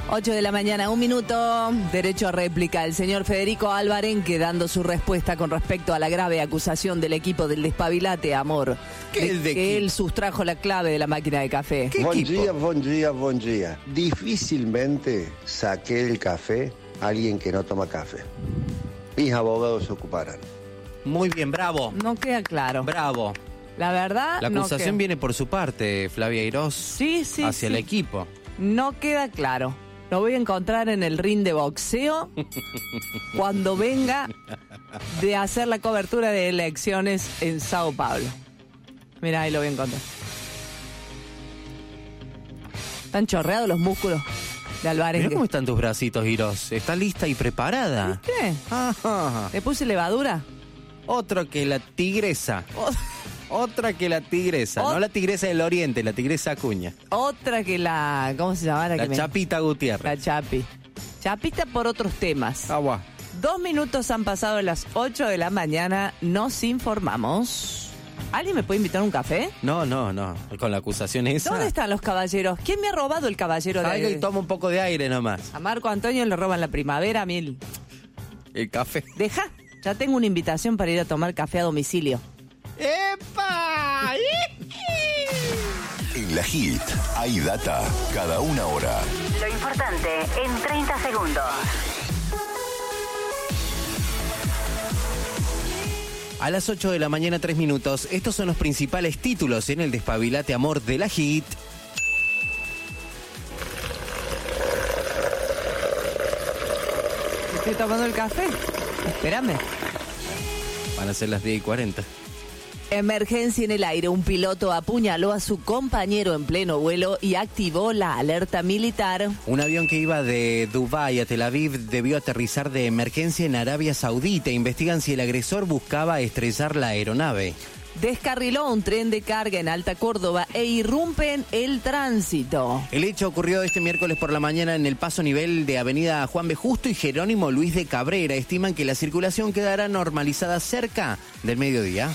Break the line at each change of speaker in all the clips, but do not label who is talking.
8 de la mañana, 1 minuto, derecho a réplica. El señor Federico Alvarenque dando su respuesta con respecto a la grave acusación del equipo del Despabilate Amor, que él sustrajo la clave de la máquina de café.
Buen día. Difícilmente saqué el café a alguien que no toma café. Mis abogados se ocuparán.
Muy bien, bravo.
No queda claro.
Bravo.
La verdad,
la acusación viene por su parte, Flavia Eirós, hacia el equipo.
No queda claro. Lo voy a encontrar en el ring de boxeo cuando venga de hacer la cobertura de elecciones en Sao Paulo. Mira, ahí lo voy a encontrar. Están chorreados los músculos de Alvarenque.
Mira cómo están tus bracitos, Eirós. Está lista y preparada.
¿Viste?
Ajá.
¿Le puse levadura?
Otro que la tigresa. Otra que la tigresa, no la tigresa del oriente, la tigresa Acuña.
Otra que la... ¿Cómo se llama?
La Chapita Gutiérrez.
La Chapi. Chapita por otros temas.
Agua.
2 minutos han pasado de las 8 de la mañana. Nos informamos. ¿Alguien me puede invitar a un café?
No. Con la acusación esa.
¿Dónde están los caballeros? ¿Quién me ha robado el caballero?
Salga y toma un poco de aire nomás.
A Marco Antonio le roban la primavera, el
café.
Deja. Ya tengo una invitación para ir a tomar café a domicilio.
¡Epa!
En la Hit hay data cada una hora.
Lo importante en 30 segundos.
A las 8 de la mañana, 3 minutos. Estos son los principales títulos en el Despabilate Amor de la Hit.
Estoy tomando el café. Espérame.
Van a ser las 10:40.
Emergencia en el aire. Un piloto apuñaló a su compañero en pleno vuelo y activó la alerta militar.
Un avión que iba de Dubái a Tel Aviv debió aterrizar de emergencia en Arabia Saudita. Investigan si el agresor buscaba estrellar la aeronave.
Descarriló un tren de carga en Alta Córdoba e irrumpen el tránsito.
El hecho ocurrió este miércoles por la mañana en el paso nivel de Avenida Juan B. Justo y Jerónimo Luis de Cabrera. Estiman que la circulación quedará normalizada cerca del mediodía.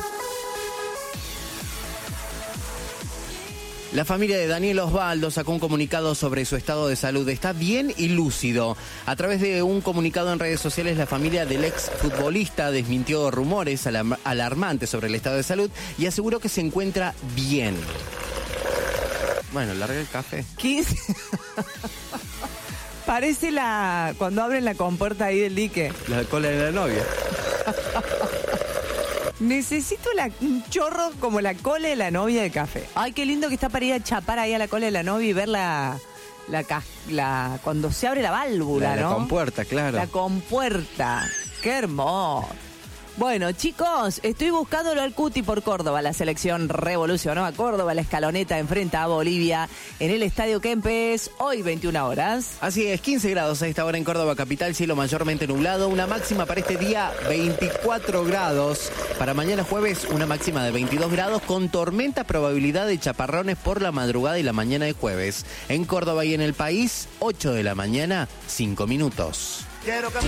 La familia de Daniel Osvaldo sacó un comunicado sobre su estado de salud. Está bien y lúcido. A través de un comunicado en redes sociales, la familia del ex futbolista desmintió rumores alarmantes sobre el estado de salud y aseguró que se encuentra bien. Bueno, larga el café.
15. Parece cuando abren la compuerta ahí del dique.
La cola de la novia.
Necesito un chorro como la cola de la novia de café. Ay, qué lindo que está para ir a chapar ahí a la cola de la novia y ver cuando se abre la válvula, ¿no?
La compuerta, claro.
La compuerta. Qué hermoso. Bueno, chicos, estoy buscándolo al Cuti por Córdoba. La selección revolucionó a Córdoba. La Escaloneta enfrenta a Bolivia en el Estadio Kempes, hoy 21 horas.
Así es, 15 grados a esta hora en Córdoba capital, cielo mayormente nublado. Una máxima para este día, 24 grados. Para mañana jueves, una máxima de 22 grados con tormenta, probabilidad de chaparrones por la madrugada y la mañana de jueves. En Córdoba y en el país, 8 de la mañana, 5 minutos.